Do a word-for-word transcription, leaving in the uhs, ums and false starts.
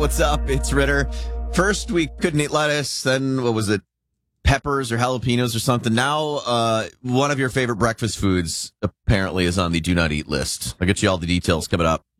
What's up? It's Ritter. First, we couldn't eat lettuce. Then, what was it? Peppers or jalapenos or something. Now, uh, one of your favorite breakfast foods apparently is on the do not eat list. I'll get you all the details coming up.